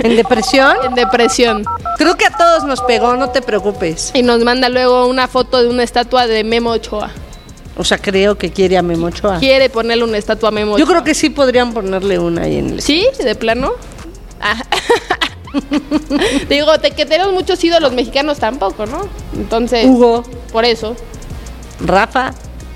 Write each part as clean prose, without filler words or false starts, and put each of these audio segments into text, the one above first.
¿En depresión? En depresión. Creo que a todos nos pegó, no te preocupes. Y nos manda luego una foto de una estatua de Memo Ochoa. O sea, creo que quiere a Memo Ochoa. Quiere ponerle una estatua a Memo Ochoa. Yo creo que sí podrían ponerle una ahí en el... ¿Sí? ¿De plano? Ah. Digo, que tenemos muchos ídolos mexicanos tampoco, ¿no? Entonces... Hugo. Por eso. Rafa,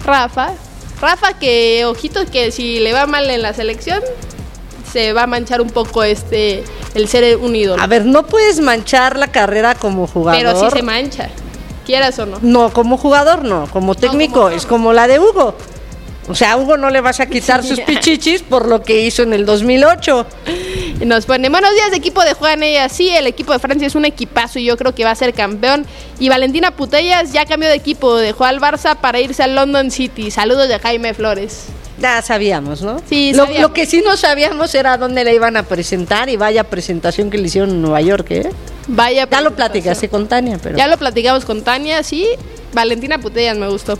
que ojitos que si le va mal en la selección se va a manchar un poco el ser un ídolo. A ver, no puedes manchar la carrera como jugador. Pero sí se mancha, quieras o no. No, como jugador no, como técnico como es como la de Hugo. O sea, a Hugo no le vas a quitar sus pichichis por lo que hizo en el 2008. Y nos pone, buenos días, equipo de Juegan Ellas. Sí, el equipo de Francia es un equipazo y yo creo que va a ser campeón. Y Valentina Putellas ya cambió de equipo, dejó al Barça para irse al London City. Saludos de Jaime Flores. Ya sabíamos, ¿no? Sí, sabíamos. Lo que sí no sabíamos era dónde la iban a presentar y vaya presentación que le hicieron en Nueva York, ¿eh? Vaya. Ya lo platicaste con Tania, pero... Ya lo platicamos con Tania, sí. Valentina Putellas me gustó.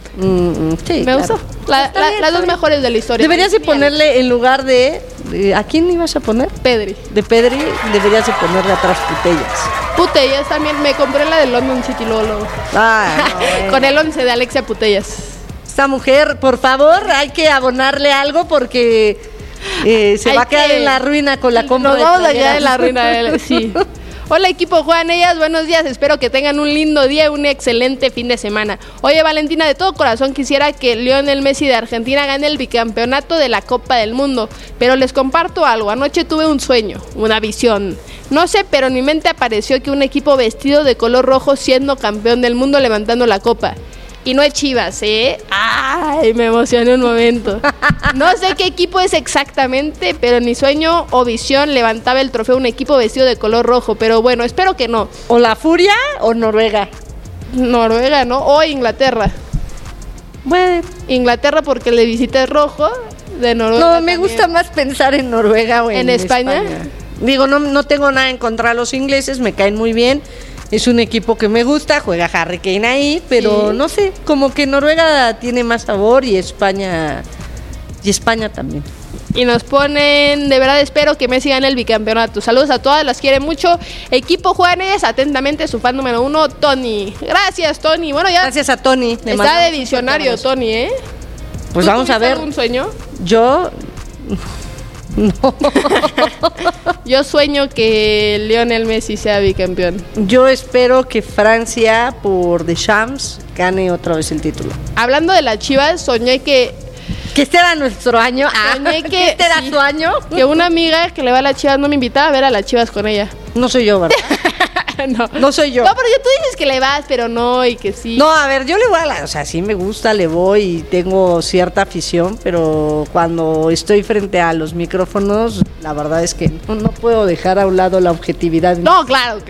Sí, me gustó. Las dos mejores de la historia. Deberías de ponerle en lugar de ¿a quién ibas a poner? Pedri. De Pedri, deberías de ponerle atrás Putellas también, me compré la de London City luego. Bueno. Con el 11 de Alexia Putellas. Esta mujer, por favor, hay que abonarle algo porque se va a quedar en la ruina con la compra. Nos vamos a quedar en la ruina, sí. Hola equipo Juegan Ellas, buenos días, espero que tengan un lindo día y un excelente fin de semana. Oye Valentina, de todo corazón quisiera que Lionel Messi de Argentina gane el bicampeonato de la Copa del Mundo, pero les comparto algo, anoche tuve un sueño, una visión. No sé, pero en mi mente apareció que un equipo vestido de color rojo siendo campeón del mundo levantando la copa. Y no es Chivas, ¿eh? ¡Ay! Me emocioné un momento. No sé qué equipo es exactamente, pero en mi sueño o visión levantaba el trofeo un equipo vestido de color rojo. Pero bueno, espero que no. ¿O la Furia o Noruega? Noruega, ¿no? O Inglaterra. Bueno. Inglaterra porque le visité rojo, de Noruega No, me también. gusta más pensar en Noruega o ¿En España? Digo, no tengo nada en contra de los ingleses, me caen muy bien. Es un equipo que me gusta, juega Harry Kane ahí, pero sí. No sé, como que Noruega tiene más sabor y España también. Y nos ponen, de verdad espero que Messi gane el bicampeonato. Saludos a todas, las quiere mucho. Equipo Juanes, atentamente su fan número 1, Tony. Gracias, Tony. Bueno, ya. Gracias a Tony. Está de visionario, Tony, ¿eh? Pues vamos a ver. ¿Algún sueño? Yo... No. Yo sueño que Lionel Messi sea bicampeón. Yo espero que Francia, por Deschamps, gane otra vez el título. Hablando de las Chivas, soñé que este era nuestro año. Soñé que este era su año. Que una amiga que le va a las Chivas no me invitaba a ver a las Chivas con ella. No soy yo, ¿verdad? No soy yo. No, pero tú dices que le vas, pero no, y que sí. No, a ver, yo le voy o sea, sí me gusta, le voy y tengo cierta afición, pero cuando estoy frente a los micrófonos, la verdad es que no puedo dejar a un lado la objetividad. No, claro.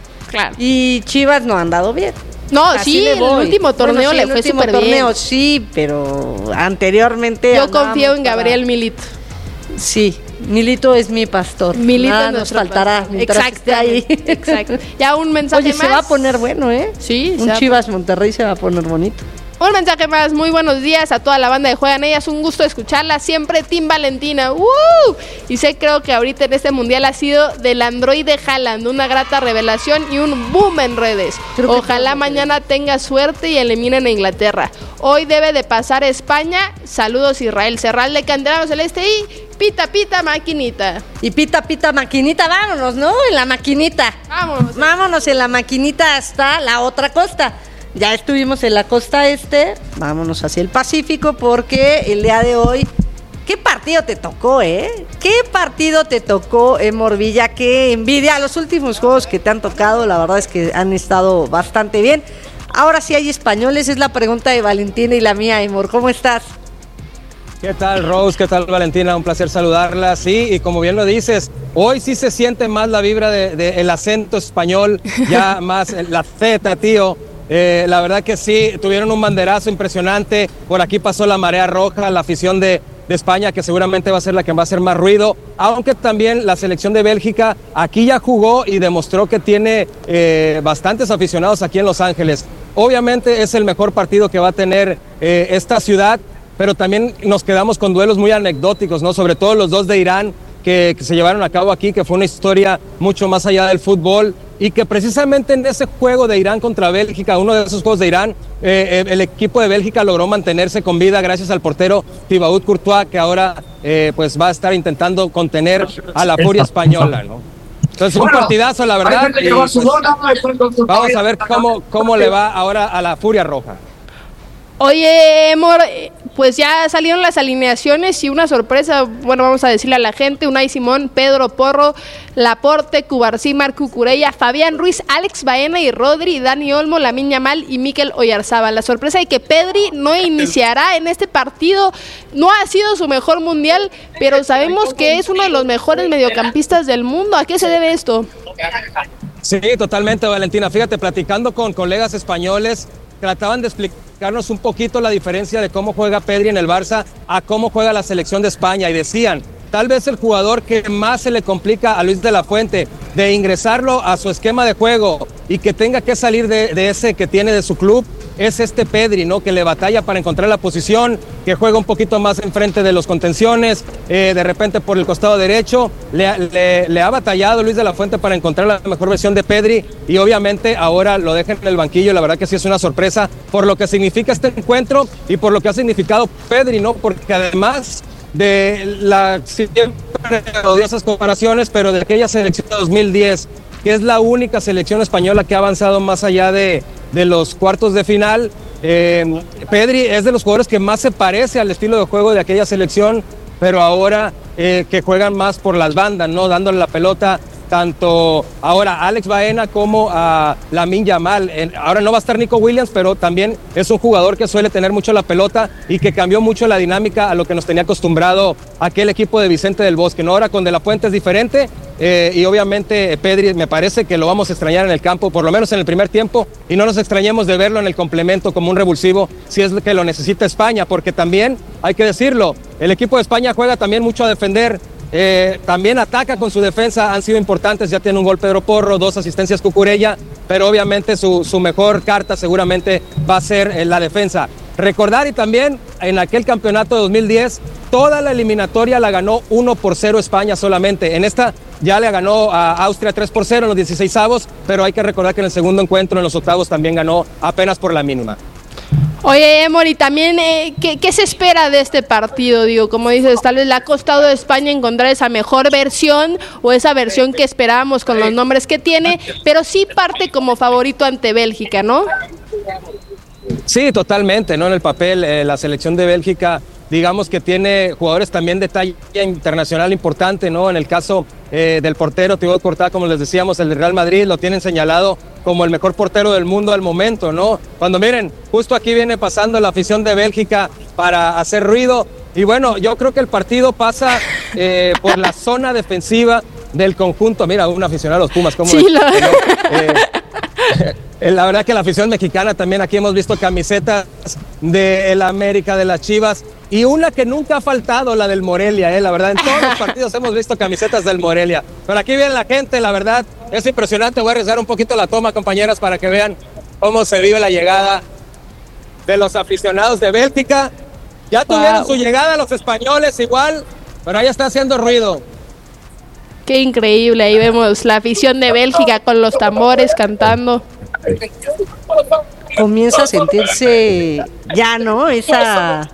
Y Chivas no ha andado bien. No, sí, el último torneo le fue súper bien. El último torneo sí, pero anteriormente... Yo confío en Gabriel Milito. Sí, Milito es mi pastor. Milito nada nos faltará mientras esté ahí. Exacto. Ya un mensaje Oye, más. se va a poner bueno, ¿eh? Sí. Un Chivas Monterrey se va a poner bonito. Un mensaje más, muy buenos días a toda la banda de Juegan Ellas, un gusto escucharla, siempre Team Valentina. Y creo que ahorita en este mundial ha sido del androide Haaland, una grata revelación y un boom en redes. Ojalá mañana tenga suerte y eliminen a Inglaterra. Hoy debe de pasar España. Saludos Israel Serral de Candelabro Celeste y pita pita maquinita. Y pita pita maquinita, vámonos, ¿no? En la maquinita. Vámonos en la maquinita hasta la otra costa. Ya estuvimos en la costa este, vámonos hacia el Pacífico porque el día de hoy, ¿qué partido te tocó, eh? ¿Qué partido te tocó, Morvilla? Qué envidia. Los últimos juegos que te han tocado, la verdad es que han estado bastante bien. Ahora sí hay españoles, es la pregunta de Valentina y la mía, Emor. ¿Cómo estás? ¿Qué tal, Rose? ¿Qué tal, Valentina? Un placer saludarla. Sí, y como bien lo dices, hoy sí se siente más la vibra el acento español, ya más la Z, tío. La verdad que sí, tuvieron un banderazo impresionante. Por aquí pasó la marea roja, la afición de España, que seguramente va a ser la que va a hacer más ruido, aunque también la selección de Bélgica aquí ya jugó y demostró que tiene bastantes aficionados aquí en Los Ángeles. Obviamente es el mejor partido que va a tener esta ciudad, pero también nos quedamos con duelos muy anecdóticos, ¿no? Sobre todo los dos de Irán, que se llevaron a cabo aquí, que fue una historia mucho más allá del fútbol, y que precisamente en ese juego de Irán contra Bélgica, uno de esos juegos de Irán, el equipo de Bélgica logró mantenerse con vida gracias al portero Thibaut Courtois, que ahora pues va a estar intentando contener a la furia española, ¿no? Entonces un partidazo, la verdad, y pues, vamos a ver cómo le va ahora a la furia roja. Oye, Mor, pues ya salieron las alineaciones y una sorpresa, bueno, vamos a decirle a la gente: Unai Simón, Pedro Porro, Laporte, Cubarsí, Marco Cucurella, Fabián Ruiz, Alex Baena y Rodri, Dani Olmo, Lamine Yamal y Mikel Oyarzabal. La sorpresa de que Pedri no iniciará en este partido. No ha sido su mejor mundial, pero sabemos que es uno de los mejores mediocampistas del mundo. ¿A qué se debe esto? Sí, totalmente, Valentina. Fíjate, platicando con colegas españoles, trataban de explicarnos un poquito la diferencia de cómo juega Pedri en el Barça a cómo juega la selección de España, y decían, tal vez el jugador que más se le complica a Luis de la Fuente de ingresarlo a su esquema de juego y que tenga que salir de ese que tiene de su club es este Pedri, ¿no? Que le batalla para encontrar la posición, que juega un poquito más enfrente de los contenciones, de repente por el costado derecho. Le ha batallado Luis de la Fuente para encontrar la mejor versión de Pedri, y obviamente ahora lo dejan en el banquillo. La verdad que sí es una sorpresa por lo que significa este encuentro y por lo que ha significado Pedri, ¿no? Porque además de siempre odiosas comparaciones, pero de aquella selección de 2010, que es la única selección española que ha avanzado más allá de los cuartos de final, Pedri es de los jugadores que más se parece al estilo de juego de aquella selección, pero ahora que juegan más por las bandas, ¿no? Dándole la pelota tanto ahora a Alex Baena como a Lamine Yamal. Ahora no va a estar Nico Williams, pero también es un jugador que suele tener mucho la pelota y que cambió mucho la dinámica a lo que nos tenía acostumbrado aquel equipo de Vicente del Bosque, ¿no? Ahora con De la Fuente es diferente, y obviamente Pedri me parece que lo vamos a extrañar en el campo, por lo menos en el primer tiempo, y no nos extrañemos de verlo en el complemento como un revulsivo si es que lo necesita España, porque también hay que decirlo, el equipo de España juega también mucho a defender. También ataca con su defensa, han sido importantes, ya tiene un gol Pedro Porro, 2 asistencias Cucurella, pero obviamente su mejor carta seguramente va a ser la defensa. Recordar, y también en aquel campeonato de 2010, toda la eliminatoria la ganó 1-0 España solamente. En esta ya le ganó a Austria 3-0 en los 16avos, pero hay que recordar que en el segundo encuentro, en los octavos, también ganó apenas por la mínima. Oye, Emory, también, ¿qué se espera de este partido? Digo, como dices, tal vez le ha costado a España encontrar esa mejor versión o esa versión que esperábamos con los nombres que tiene, pero sí parte como favorito ante Bélgica, ¿no? Sí, totalmente, ¿no? En el papel, la selección de Bélgica, digamos que tiene jugadores también de talla internacional importante, ¿no? En el caso del portero Thibaut Courtois, como les decíamos, el de Real Madrid, lo tienen señalado como el mejor portero del mundo al momento, ¿no? Cuando miren, justo aquí viene pasando la afición de Bélgica para hacer ruido, y bueno, yo creo que el partido pasa por la zona defensiva del conjunto. Mira, un aficionado a los Pumas, ¿cómo sí, la verdad que la afición mexicana también, aquí hemos visto camisetas del América, de las Chivas, y una que nunca ha faltado, la del Morelia, la verdad, en todos los partidos hemos visto camisetas del Morelia, pero aquí viene la gente, la verdad, es impresionante. Voy a arriesgar un poquito la toma, compañeras, para que vean cómo se vive la llegada de los aficionados de Bélgica. Ya tuvieron su llegada los españoles igual, pero ahí está haciendo ruido. Qué increíble, ahí vemos la afición de Bélgica con los tambores cantando. Comienza a sentirse ya, ¿no? Esa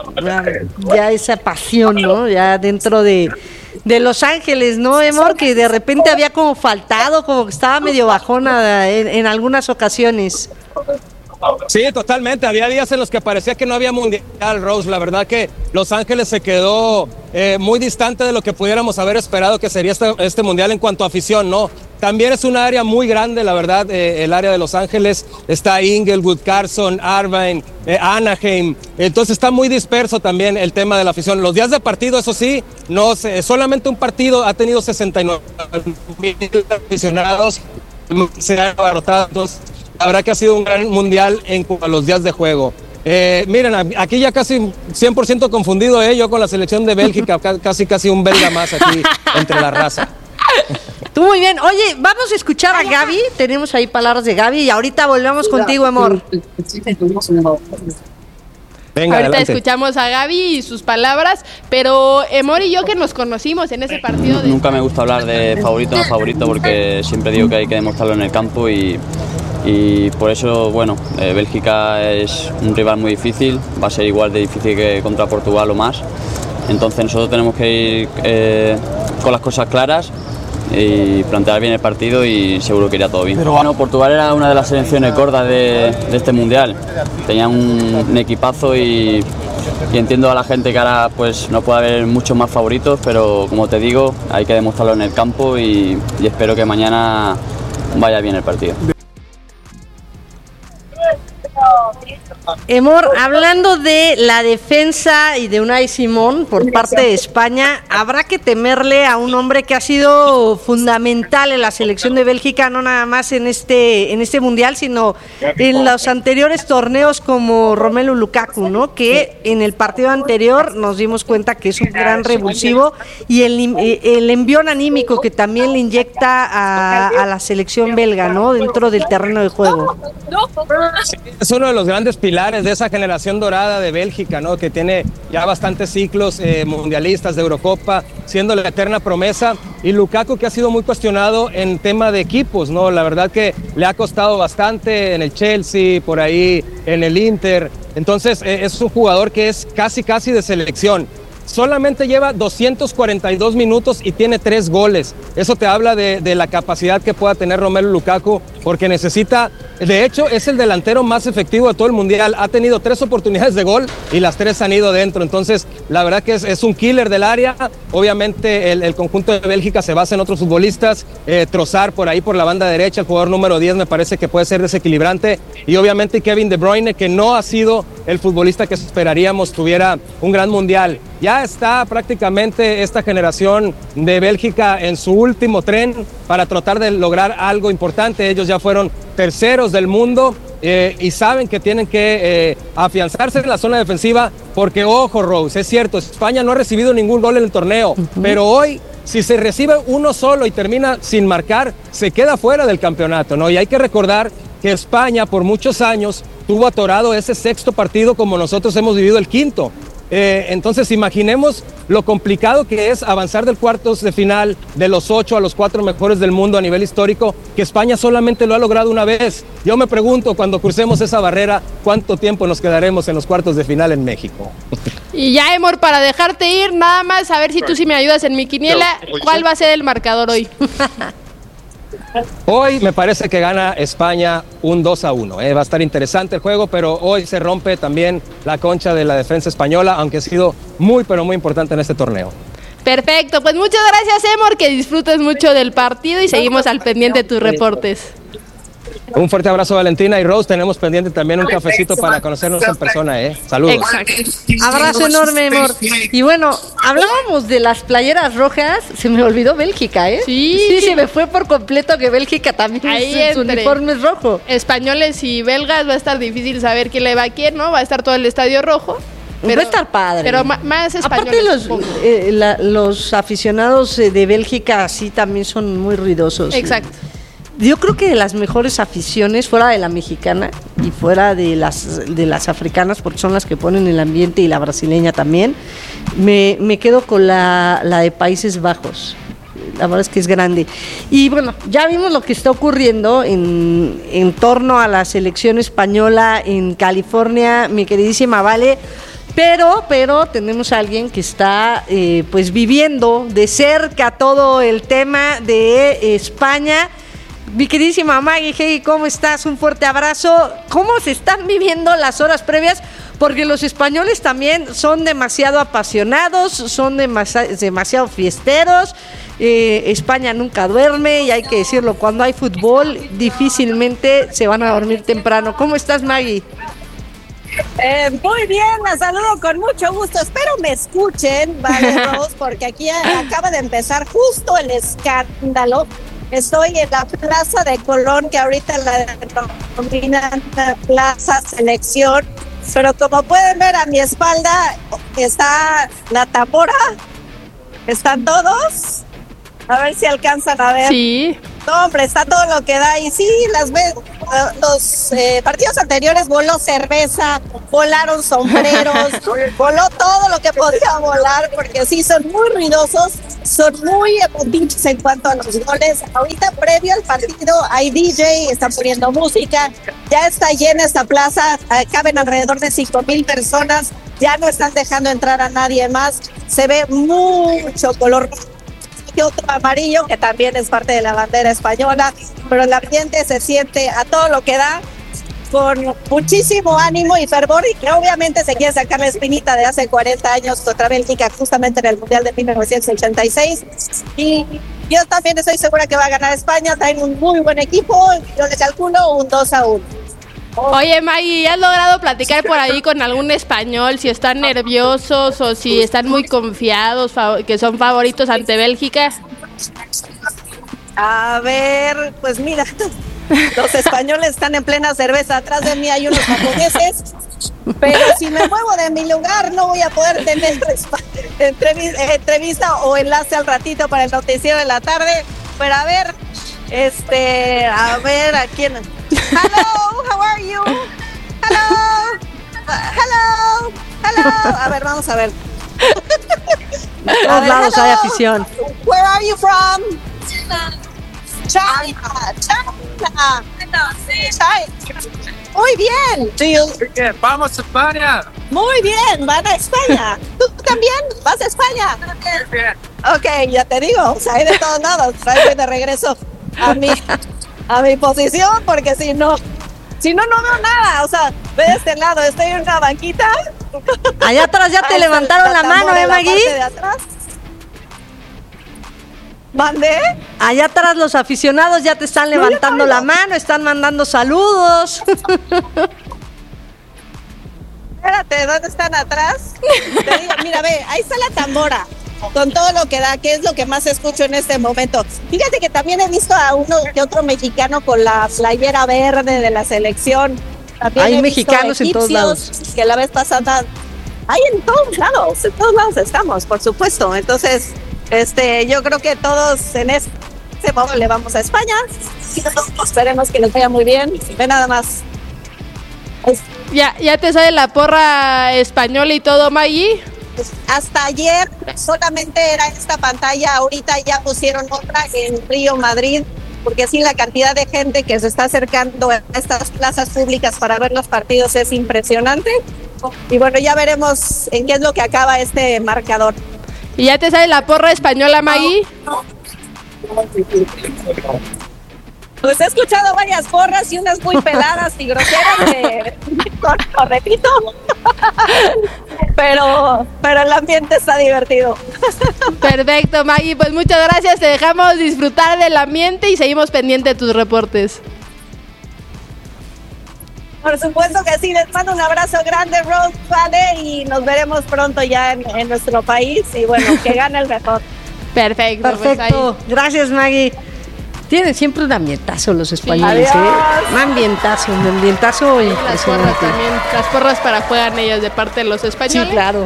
pasión, ¿no? Ya dentro de Los Ángeles, ¿no, Emor? Que de repente había como faltado, como que estaba medio bajona en algunas ocasiones. Sí, totalmente. Había días en los que parecía que no había mundial, Rose. La verdad que Los Ángeles se quedó muy distante de lo que pudiéramos haber esperado que sería este mundial en cuanto a afición, ¿no? También es un área muy grande, la verdad, el área de Los Ángeles. Está Inglewood, Carson, Irvine, Anaheim. Entonces está muy disperso también el tema de la afición. Los días de partido, eso sí, no sé, solamente un partido ha tenido 69,000 aficionados. Se han abarrotado. Entonces, la verdad que ha sido un gran mundial en cuanto a los días de juego. Miren, aquí ya casi 100% confundido yo con la selección de Bélgica, casi un belga más aquí entre la raza. Tú muy bien. Oye, vamos a escuchar a Gaby. Tenemos ahí palabras de Gaby y ahorita volvemos contigo, amor. Venga, ahorita adelante. escuchamos a Gaby y sus palabras, pero Mor y yo que nos conocimos en ese partido Nunca me gusta hablar de favorito o no favorito porque siempre digo que hay que demostrarlo en el campo y por eso, bueno, Bélgica es un rival muy difícil, va a ser igual de difícil que contra Portugal o más. Entonces nosotros tenemos que ir con las cosas claras y plantear bien el partido y seguro que irá todo bien. Pero bueno, Portugal era una de las selecciones gordas de este mundial. Tenía un equipazo y entiendo a la gente que ahora pues no puede haber muchos más favoritos, pero como te digo, hay que demostrarlo en el campo y espero que mañana vaya bien el partido. Mor, hablando de la defensa y de Unai Simón por parte de España, habrá que temerle a un hombre que ha sido fundamental en la selección de Bélgica, no nada más en este mundial, sino en los anteriores torneos como Romelu Lukaku, ¿no? Que en el partido anterior nos dimos cuenta que es un gran revulsivo y el envión anímico que también le inyecta a la selección belga, ¿no? Dentro del terreno de juego. Es uno de los grandes pilares de esa generación dorada de Bélgica, ¿no? Que tiene ya bastantes ciclos mundialistas de Eurocopa, siendo la eterna promesa, y Lukaku, que ha sido muy cuestionado en tema de equipos, ¿no? La verdad que le ha costado bastante en el Chelsea, por ahí en el Inter. Entonces es un jugador que es casi de selección. Solamente lleva 242 minutos y tiene 3 goles. Eso te habla de la capacidad que pueda tener Romelu Lukaku, porque necesita, de hecho es el delantero más efectivo de todo el mundial. Ha tenido 3 oportunidades de gol y las 3 han ido dentro. Entonces la verdad que es un killer del área. Obviamente el conjunto de Bélgica se basa en otros futbolistas. Trossard por ahí por la banda derecha, el jugador número 10 me parece que puede ser desequilibrante, y obviamente Kevin De Bruyne, que no ha sido el futbolista que esperaríamos tuviera un gran mundial. Ya está prácticamente esta generación de Bélgica en su último tren para tratar de lograr algo importante. Ellos ya fueron terceros del mundo y saben que tienen que afianzarse en la zona defensiva porque, ojo, Rose, es cierto, España no ha recibido ningún gol en el torneo, pero hoy, si se recibe uno solo y termina sin marcar, se queda fuera del campeonato, ¿no? Y hay que recordar que España por muchos años tuvo atorado ese 6º partido como nosotros hemos vivido el 5º. Entonces imaginemos lo complicado que es avanzar del cuartos de final de los 8 a los 4 mejores del mundo a nivel histórico, que España solamente lo ha logrado una vez. Yo me pregunto, cuando crucemos esa barrera, ¿cuánto tiempo nos quedaremos en los cuartos de final en México? Y ya, Mor, para dejarte ir, nada más a ver si tú sí me ayudas en mi quiniela, ¿cuál va a ser el marcador hoy? Hoy me parece que gana España un 2-1. Va a estar interesante el juego, pero hoy se rompe también la concha de la defensa española, aunque ha sido muy, pero muy importante en este torneo. Perfecto, pues muchas gracias, Mor, que disfrutes mucho del partido y seguimos al pendiente de tus reportes. Un fuerte abrazo, Valentina y Rose. Tenemos pendiente también un cafecito para conocernos en persona, Saludos. Exacto. Abrazo enorme, Mor. Y bueno, hablábamos de las playeras rojas, se me olvidó Bélgica, Sí, se me fue por completo que Bélgica también su uniforme es rojo. Españoles y belgas va a estar difícil saber quién le va a quién, ¿no? Va a estar todo el estadio rojo. Pero, va a estar padre. Pero más españoles. Aparte los aficionados de Bélgica sí también son muy ruidosos. Exacto. Yo creo que de las mejores aficiones, fuera de la mexicana y fuera de las africanas, porque son las que ponen el ambiente, y la brasileña también, me quedo con la de Países Bajos. La verdad es que es grande. Y bueno, ya vimos lo que está ocurriendo en torno a la selección española en California, mi queridísima Vale. Pero tenemos a alguien que está pues viviendo de cerca todo el tema de España. Mi queridísima Maggie, hey, ¿cómo estás? Un fuerte abrazo. ¿Cómo se están viviendo las horas previas? Porque los españoles también son demasiado apasionados, son demasiado fiesteros. España nunca duerme, y hay que decirlo, cuando hay fútbol difícilmente se van a dormir temprano. ¿Cómo estás, Maggie? Muy bien, la saludo con mucho gusto. Espero me escuchen, vale, Rose, porque aquí acaba de empezar justo el escándalo. Estoy en la Plaza de Colón, que ahorita la denominan Plaza Selección, pero como pueden ver a mi espalda está la tambora. ¿Están todos? A ver si alcanzan a ver. Sí. No, hombre, está todo lo que da, y sí, las los partidos anteriores voló cerveza, volaron sombreros, voló todo lo que podía volar, porque sí son muy ruidosos, son muy emotivos en cuanto a los goles. Ahorita previo al partido hay DJ, están poniendo música, ya está llena esta plaza, caben alrededor de 5,000 personas, ya no están dejando entrar a nadie más, se ve mucho color y otro amarillo, que también es parte de la bandera española, pero el ambiente se siente a todo lo que da, con muchísimo ánimo y fervor, y que obviamente se quiere sacar la espinita de hace 40 años contra Bélgica, justamente en el Mundial de 1986, y yo también estoy segura que va a ganar España. Traen un muy buen equipo, yo le calculo un 2-1. Oye, Maggie, ¿has logrado platicar por ahí con algún español? Si están nerviosos o si están muy confiados, que son favoritos ante Bélgica. A ver, pues mira, los españoles están en plena cerveza. Atrás de mí hay unos japoneses, pero si me muevo de mi lugar no voy a poder tener entrevista o enlace al ratito para el noticiero de la tarde. Pero a ver, ¿a quién? Hello, how are you? Hello, hello. A ver, vamos a ver. De todos lados hay afición. Where are you from? China. Muy bien. Vamos a España. Muy bien, van a España. ¿Tú también vas a España? Bien. Ok, ya te digo, o sea, hay de todos lados. Voy de regreso a mi posición, porque si no veo nada. O sea, ve de este lado, estoy en una banquita. Allá atrás ya te levantaron la mano, Maggie. De atrás. ¿Mandé? Allá atrás los aficionados ya te están levantando la mano, están mandando saludos. Espérate, ¿dónde están atrás? Te digo, mira, ve, ahí está la tambora, con todo lo que da, que es lo que más escucho en este momento. Fíjate que también he visto a uno que otro mexicano con la playera verde de la selección. También hay mexicanos en todos lados. Que la vez pasada, hay en todos lados estamos, por supuesto. Entonces, yo creo que todos en ese modo le vamos a España. Esperemos que les vaya muy bien. Ve nada más. ¿Ya te sale la porra española y todo, Maggie? Hasta ayer solamente era esta pantalla, ahorita ya pusieron otra en Río, Madrid, porque sí, la cantidad de gente que se está acercando a estas plazas públicas para ver los partidos es impresionante. Y bueno, ya veremos en qué es lo que acaba este marcador. ¿Y ya te sale la porra española, Maggie? Pues he escuchado varias porras y unas muy peladas y groseras que lo repito, pero el ambiente está divertido. Perfecto, Maggie, pues muchas gracias, te dejamos disfrutar del ambiente y seguimos pendiente de tus reportes. Por supuesto que sí, les mando un abrazo grande, Rose, vale, y nos veremos pronto ya en nuestro país, y bueno, que gane el mejor. Perfecto. Pues ahí. Gracias, Maggie. Tienen siempre un ambientazo los españoles. Un ambientazo impresionante. Las porras para juegan ellas de parte de los españoles. Sí, claro.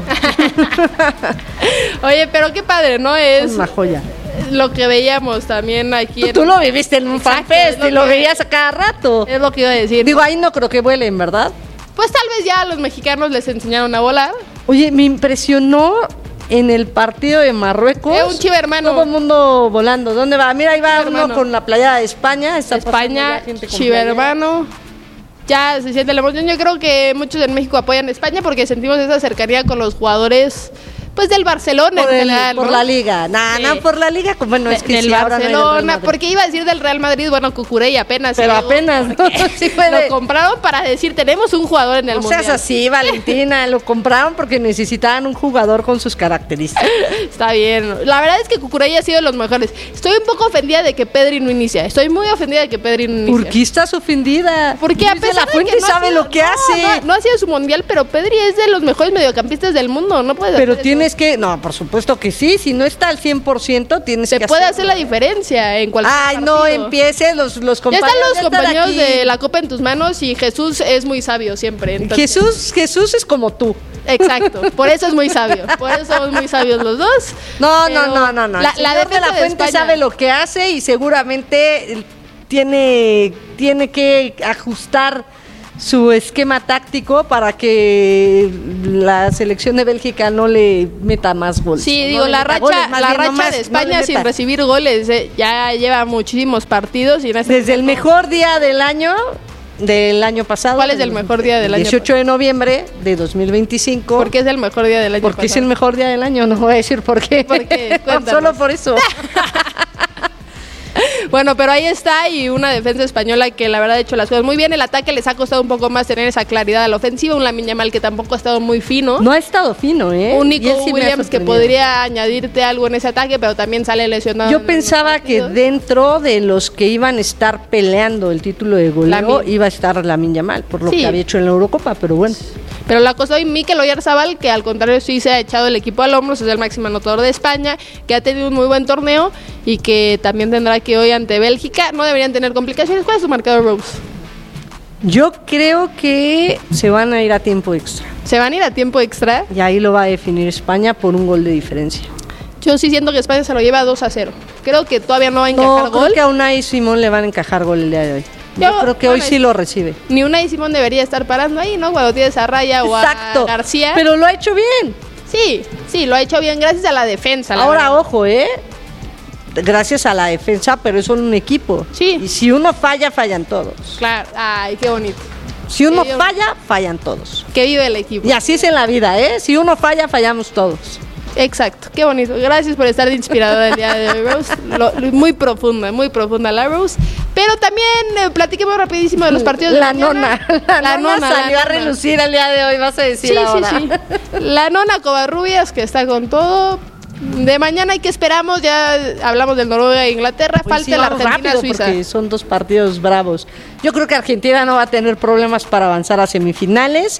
Oye, pero qué padre, ¿no? Es una joya. Lo que veíamos también aquí. Tú lo viviste en un fanfest y lo veías a cada rato. Es lo que iba a decir. Digo, ahí no creo que vuelen, ¿verdad? Pues tal vez ya a los mexicanos les enseñaron a volar. Oye, me impresionó en el partido de Marruecos. Un chivermano. Todo el mundo volando. ¿Dónde va? Mira, ahí va uno con la playera de España. España, chivermano. Ya se siente la emoción. Yo creo que muchos en México apoyan a España porque sentimos esa cercanía con los jugadores, pues, del Barcelona en general, por ¿no? la Liga. No, por la Liga. Bueno, es que del Barcelona. Porque iba a decir del Real Madrid, bueno, Cucurella apenas. Pero apenas, ¿no? Sí lo compraron para decir, tenemos un jugador en el Mundial. O sea, es así, Valentina. Lo compraron porque necesitaban un jugador con sus características. Está bien. La verdad es que Cucurella ha sido de los mejores. Estoy un poco ofendida de que Pedri no inicia. Estoy muy ofendida de que Pedri no inicia. ¿Por qué estás ofendida? Porque a pesar la Fuente de que sabe lo que hace. No ha sido su mundial, pero Pedri es de los mejores mediocampistas del mundo. No puedes. Pero tienes que, no, por supuesto que sí. Si no está al 100%, tienes que. Se puede hacer la difera en cualquier partido. No empieces los compañeros. Ya están los compañeros de la Copa en tus manos y Jesús es muy sabio siempre. Entonces. Jesús es como tú. Exacto, por eso es muy sabio. Por eso somos muy sabios los dos. No. La defensa de la Fuente sabe lo que hace y seguramente tiene tiene que ajustar su esquema táctico para que la selección de Bélgica no le meta más goles. Sí, no digo, la racha de España sin recibir goles ya lleva muchísimos partidos. Y desde el mejor día del año pasado. ¿Cuál es el mejor día del año? 18 de noviembre de 2025. ¿Por qué es el mejor día del año? Porque es el mejor día del año, no voy a decir por qué. ¿Por qué? Solo por eso. Bueno, pero ahí está, y una defensa española que la verdad ha hecho las cosas muy bien. El ataque les ha costado un poco más tener esa claridad a la ofensiva. Un Lamine Yamal que tampoco ha estado muy fino. No ha estado fino, ¿eh? Un Nico Williams que podría añadirte algo en ese ataque, pero también sale lesionado. Yo pensaba que dentro de los que iban a estar peleando el título de goleo iba a estar Lamine Yamal, por lo que había hecho en la Eurocopa, pero bueno. Pero la cosa hoy, Mikel Oyarzabal, que al contrario sí se ha echado el equipo al hombro, es el máximo anotador de España, que ha tenido un muy buen torneo y que también tendrá que hoy ante Bélgica no deberían tener complicaciones. ¿Cuál es su marcador, Rose? Yo creo que se van a ir a tiempo extra. ¿Se van a ir a tiempo extra? Y ahí lo va a definir España por un gol de diferencia. Yo sí siento que España se lo lleva 2-0. Creo que todavía no va a encajar gol. Creo que a Unai Simón le van a encajar gol el día de hoy. Yo creo que hoy sí lo recibe. Ni Unai Simón debería estar parando ahí, ¿no? Cuando tienes a Raya o a García. Pero lo ha hecho bien. Sí, lo ha hecho bien gracias a la defensa. Ahora, ojo, gracias a la defensa, pero son un equipo. Sí. Y si uno falla, fallan todos. Claro, ay, qué bonito. Si uno falla, fallan todos. Que vive el equipo. Y así es en la vida, ¿eh? Si uno falla, fallamos todos. Exacto, qué bonito. Gracias por estar de inspiradora el día de hoy, Rose. Muy profunda la Rose. Pero también platiquemos rapidísimo de los partidos de mañana. La nona salió a relucir el día de hoy, vas a decir ahora. Sí. La nona Covarrubias, que está con todo. De mañana, ¿y qué esperamos? Ya hablamos del Noruega e Inglaterra. Pues falta la Argentina-Suiza. Porque son dos partidos bravos. Yo creo que Argentina no va a tener problemas para avanzar a semifinales.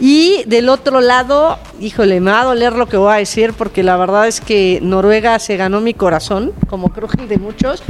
Y del otro lado, híjole, me va a doler lo que voy a decir, porque la verdad es que Noruega se ganó mi corazón, como creo que el de muchos,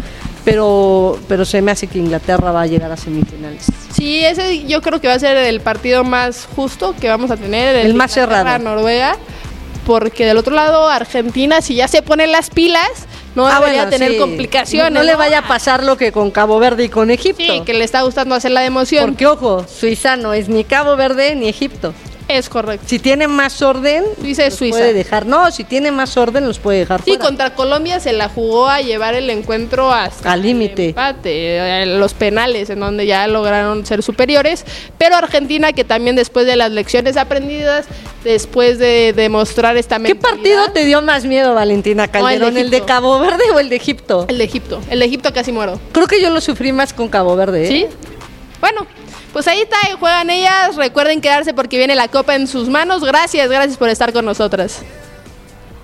pero se me hace que Inglaterra va a llegar a semifinales. Sí, ese yo creo que va a ser el partido más justo que vamos a tener, el más cerrado. Noruega, porque del otro lado Argentina, si ya se ponen las pilas, no debería tener complicaciones. No le vaya a pasar lo que con Cabo Verde y con Egipto. Sí, que le está gustando hacer la de emoción. Porque, ojo, Suiza no es ni Cabo Verde ni Egipto. Es correcto. Si tiene más orden, Suiza puede dejar. No, si tiene más orden, los puede dejar fuera. Contra Colombia se la jugó a llevar el encuentro hasta al límite. Empate, los penales, en donde ya lograron ser superiores. Pero Argentina, que también después de las lecciones aprendidas, después de demostrar esta mentalidad. ¿Qué partido te dio más miedo, Valentina Calderón? ¿El de Cabo Verde o el de Egipto? El de Egipto. El de Egipto casi muero. Creo que yo lo sufrí más con Cabo Verde. ¿Sí? Bueno. Pues ahí está, juegan ellas. Recuerden quedarse porque viene la copa en sus manos. Gracias por estar con nosotras.